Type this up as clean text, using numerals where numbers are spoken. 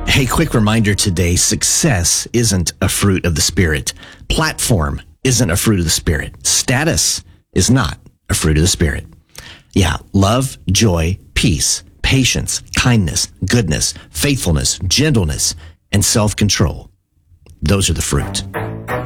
Hey, quick reminder today, success isn't a fruit of the Spirit. Platform isn't a fruit of the Spirit. Status is not a fruit of the Spirit. Yeah, love, joy, peace, patience, kindness, goodness, faithfulness, gentleness, and self-control. Those are the fruit.